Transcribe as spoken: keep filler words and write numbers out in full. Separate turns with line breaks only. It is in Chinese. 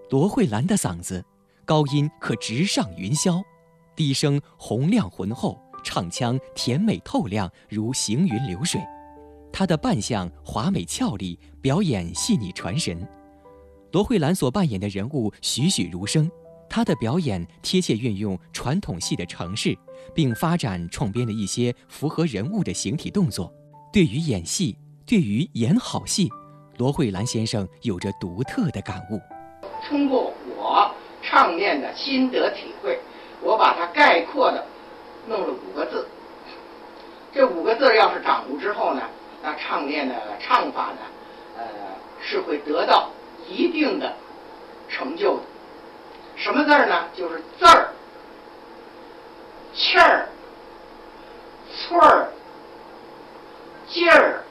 罗慧兰的嗓子，高音可直上云霄，低声洪亮浑厚，唱腔甜美透亮，如行云流水。她的扮相华美俏丽，表演细腻传神。罗慧兰所扮演的人物栩栩如生，她的表演贴切运用传统戏的程式，并发展创编了一些符合人物的形体动作。对于演戏，对于演好戏，罗慧兰先生有着独特的感悟。
通过我唱念的心得体会，我把它概括的弄了五个字。这五个字要是掌握之后呢，那唱念的唱法呢，呃，是会得到一定的成就的。什么字儿呢？就是字儿、气儿、寸儿、劲儿、